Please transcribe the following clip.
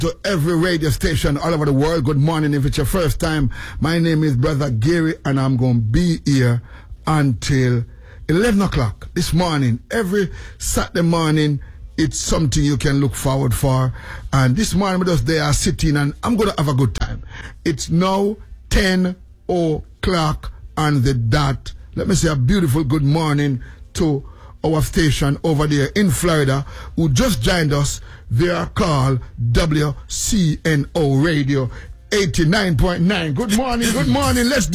to every radio station all over the world. Good morning. If it's your first time, my name is Brother Gary, and I'm going to be here until 11 o'clock this morning. Every Saturday morning, it's something you can look forward for. And this morning, they are sitting, and I'm going to have a good time. It's now 10 o'clock on the dot. Let me say a beautiful good morning to our station over there in Florida who just joined us. They are called WCNO Radio 89.9. Good morning, good morning. Let's